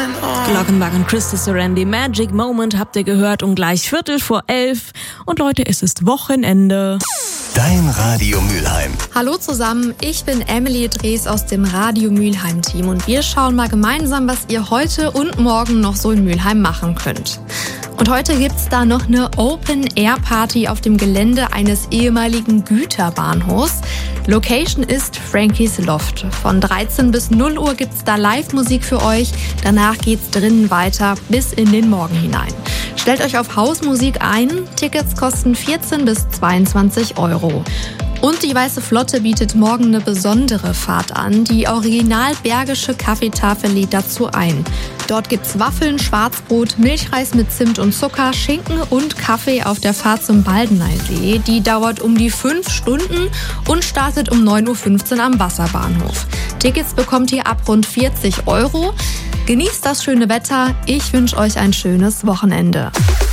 Glockenbach und Christus Randy, Magic Moment habt ihr gehört und gleich 11:15. Und Leute, es ist Wochenende. Dein Radio Mülheim. Hallo zusammen, ich bin Emily Drees aus dem Radio Mülheim Team und wir schauen mal gemeinsam, was ihr heute und morgen noch so in Mülheim machen könnt. Und heute gibt's da noch eine Open-Air-Party auf dem Gelände eines ehemaligen Güterbahnhofs. Location ist Frankies Loft. Von 13 bis 0 Uhr gibt's da Live-Musik für euch. Danach geht's drinnen weiter bis in den Morgen hinein. Stellt euch auf Hausmusik ein. Tickets kosten 14 bis 22 Euro. Und die Weiße Flotte bietet morgen eine besondere Fahrt an. Die original bergische Kaffeetafel lädt dazu ein. Dort gibt's Waffeln, Schwarzbrot, Milchreis mit Zimt und Zucker, Schinken und Kaffee auf der Fahrt zum Baldeneysee. Die dauert um die 5 Stunden und startet um 9:15 Uhr am Wasserbahnhof. Tickets bekommt ihr ab rund 40 Euro. Genießt das schöne Wetter. Ich wünsche euch ein schönes Wochenende.